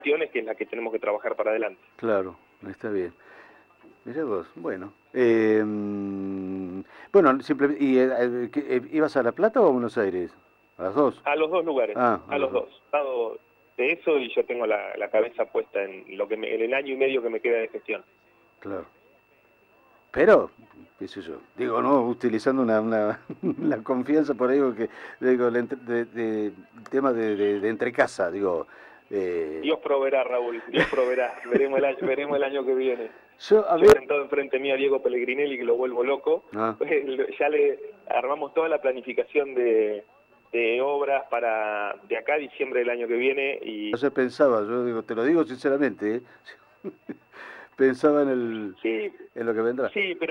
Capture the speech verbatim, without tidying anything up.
que es la que tenemos que trabajar para adelante. Claro, está bien. Mirá vos, bueno. Eh, bueno, simple, ¿y eh, qué, eh, ibas a La Plata o a Buenos Aires? ¿A las dos? A los dos lugares, Ah, a a los los dos. dos. Dado de eso y yo tengo la, la cabeza puesta en lo que me, en el año y medio que me queda de gestión. Claro. Pero, qué sé yo, digo, no, utilizando una, una la confianza por ahí, que digo, el entre- de, de- el tema de, de, de entre casa, digo, eh, Dios proveerá, Raúl, Dios proveerá. Veremos el año, veremos el año que viene. yo, a Yo ver, sentado enfrente mío a Diego Pellegrinelli, que lo vuelvo loco, ah, ya le armamos toda la planificación de, de obras para de acá a diciembre del año que viene y yo pensaba, yo digo, te lo digo sinceramente, ¿eh? Pensaba en el, sí, en lo que vendrá. sí, pero